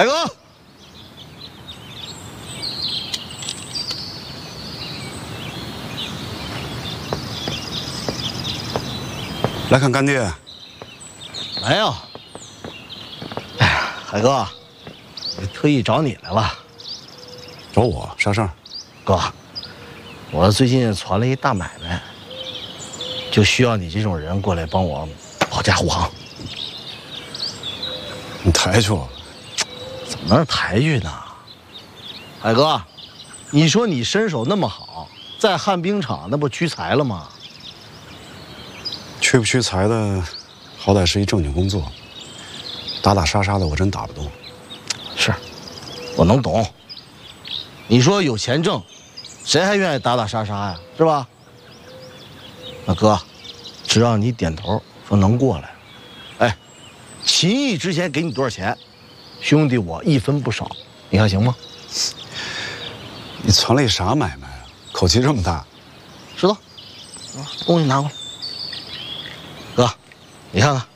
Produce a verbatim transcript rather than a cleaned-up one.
海哥， 来看干爹。 没有。哎呀，海哥，我特意找你来了。 找我啥事儿？ 哥，我最近传了一大买卖，就需要你这种人过来帮我保驾护航。 你抬举我？ 怎么能抬举呢？海哥，你说你身手那么好，在旱冰场那不屈才了吗？ 屈不屈才的，好歹是一正经工作。打打杀杀的，我真打不动。 是，我能懂。你说有钱挣，谁还愿意打打杀杀呀？是吧？那哥，只要你点头说能过来，哎，秦毅之前给你多少钱，兄弟我一分不少，你看行吗？ 你传了一啥买卖啊？口气这么大。 石头，东西拿过来。哥，你看看，